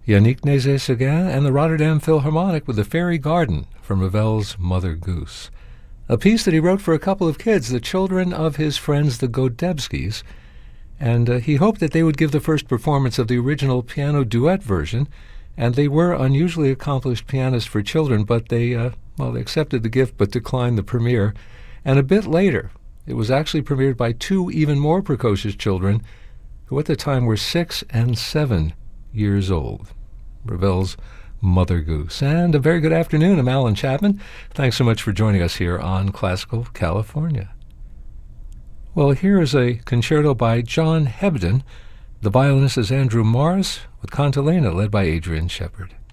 Yannick Nézet-Séguin and the Rotterdam Philharmonic with The Fairy Garden from Ravel's Mother Goose, a piece that he wrote for a couple of kids, the children of his friends the Godebskis, and he hoped that they would give the first performance of the original piano duet version, and they were unusually accomplished pianists for children, but they accepted the gift but declined the premiere. And a bit later, it was actually premiered by two even more precocious children who at the time were 6 and 7 years old. Ravel's Mother Goose. And a very good afternoon. I'm Alan Chapman. Thanks so much for joining us here on Classical California. Well, here is a concerto by John Hebden. The violinist is Andrew Morris, with cantilena led by Adrian Shepard.